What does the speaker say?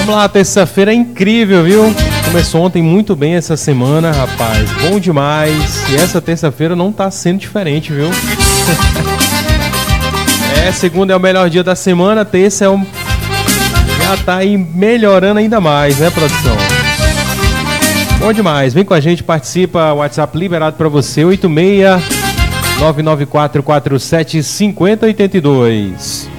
Vamos lá, terça-feira é incrível, viu? Começou ontem muito bem essa semana, rapaz. Bom demais. E essa terça-feira não tá sendo diferente, viu? Segunda é o melhor dia da semana, terça é já tá aí melhorando ainda mais, né, produção? Bom demais. Vem com a gente, participa. WhatsApp liberado pra você, 86 99447 5082.